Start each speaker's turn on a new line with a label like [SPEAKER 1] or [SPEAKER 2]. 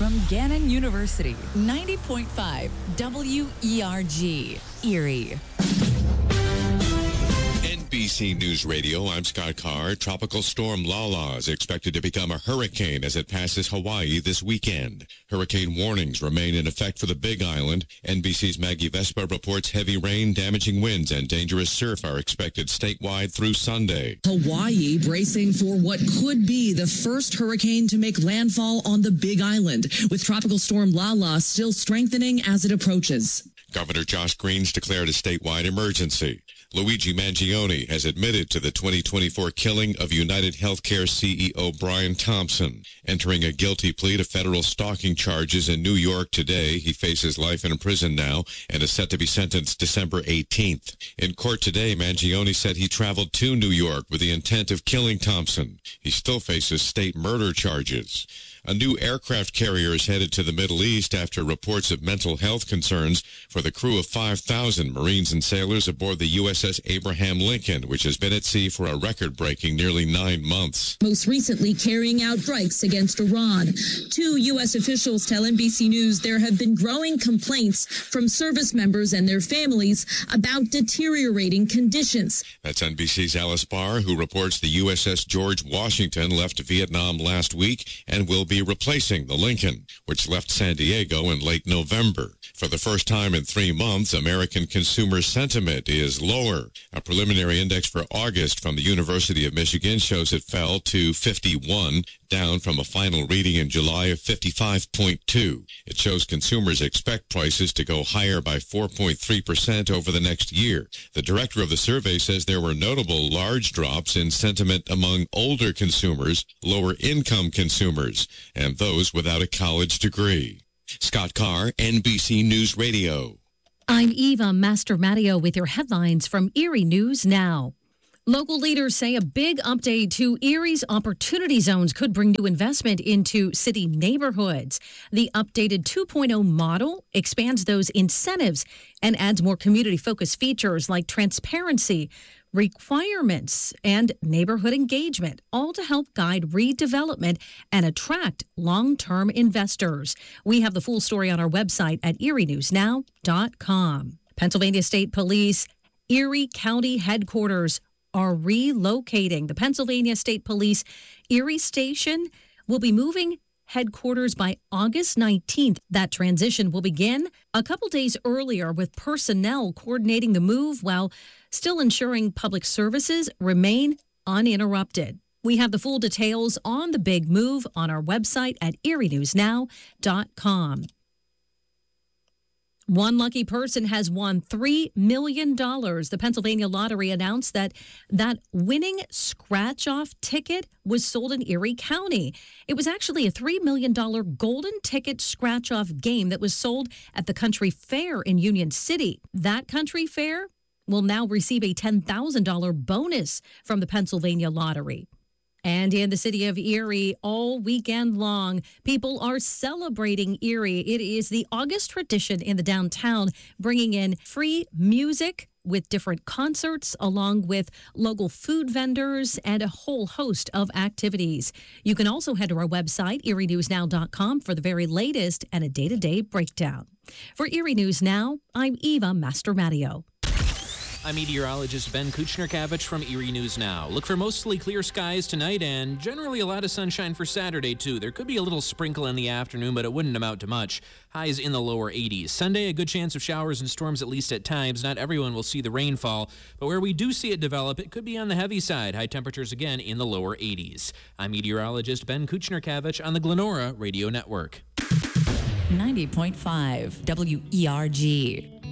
[SPEAKER 1] from Gannon University. 90.5 WERG, Erie.
[SPEAKER 2] NBC News Radio, I'm Scott Carr. Tropical storm Lala is expected to become a hurricane as it passes Hawaii this weekend. Hurricane warnings remain in effect for the Big Island. NBC's Maggie Vespa reports heavy rain, damaging winds, and dangerous surf are expected statewide through Sunday.
[SPEAKER 3] Hawaii bracing for what could be the first hurricane to make landfall on the Big Island, with tropical storm Lala still strengthening as it approaches.
[SPEAKER 2] Governor Josh Green's declared a statewide emergency. Luigi Mangione has admitted to the 2024 killing of United Healthcare CEO Brian Thompson. Entering a guilty plea to federal stalking charges in New York today, he faces life in prison now and is set to be sentenced December 18th. In court today, Mangione said he traveled to New York with the intent of killing Thompson. He still faces state murder charges. A new aircraft carrier is headed to the Middle East after reports of mental health concerns for the crew of 5,000 Marines and sailors aboard the USS Abraham Lincoln, which has been at sea for a record-breaking nearly 9 months.
[SPEAKER 3] Most recently carrying out strikes against Iran. 2 U.S. officials tell NBC News there have been growing complaints from service members and their families about deteriorating conditions.
[SPEAKER 2] That's NBC's Alice Barr, who reports the USS George Washington left Vietnam last week and will be replacing the Lincoln, which left San Diego in late November. For the first time in 3 months, American consumer sentiment is lower. A preliminary index for August from the University of Michigan shows it fell to 51, down from a final reading in July of 55.2. It shows consumers expect prices to go higher by 4.3% over the next year. The director of the survey says there were notable large drops in sentiment among older consumers, lower income consumers, and those without a college degree. Scott Carr, NBC News Radio.
[SPEAKER 4] I'm Eva Mastromattio with your headlines from Erie News Now. Local leaders say a big update to Erie's opportunity zones could bring new investment into city neighborhoods. The updated 2.0 model expands those incentives and adds more community-focused features like transparency, requirements, and neighborhood engagement, all to help guide redevelopment and attract long-term investors. We have the full story on our website at erienewsnow.com. Pennsylvania State Police Erie County Headquarters are relocating. The Pennsylvania State Police Erie Station will be moving headquarters by August 19th. That transition will begin a couple days earlier with personnel coordinating the move while still ensuring public services remain uninterrupted. We have the full details on the big move on our website at erienewsnow.com. One lucky person has won $3 million. The Pennsylvania Lottery announced that winning scratch-off ticket was sold in Erie County. It was actually a $3 million golden ticket scratch-off game that was sold at the Country Fair in Union City. That Country Fair will now receive a $10,000 bonus from the Pennsylvania Lottery. And in the city of Erie, all weekend long, people are celebrating Erie. It is the August tradition in the downtown, bringing in free music with different concerts, along with local food vendors and a whole host of activities. You can also head to our website, erienewsnow.com, for the very latest and a day-to-day breakdown. For Erie News Now, I'm Eva Mastromattio.
[SPEAKER 5] I'm meteorologist Ben Kuchner-Kavich from Erie News Now. Look for mostly clear skies tonight and generally a lot of sunshine for Saturday, too. There could be a little sprinkle in the afternoon, but it wouldn't amount to much. Highs in the lower 80s. Sunday, a good chance of showers and storms, at least at times. Not everyone will see the rainfall, but where we do see it develop, it could be on the heavy side. High temperatures again in the lower 80s. I'm meteorologist Ben Kuchner-Kavich on the Glenora Radio Network.
[SPEAKER 1] 90.5 WERG.